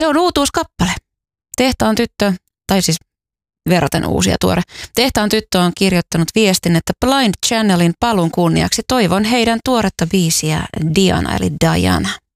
Se on uutuuskappale. Tehtaan tyttö, tai siis verraten uusi ja tuore. Tehtaan tyttö on kirjoittanut viestin, että Blind Channelin paluun kunniaksi toivon heidän tuoretta biisiä Diana eli Diana.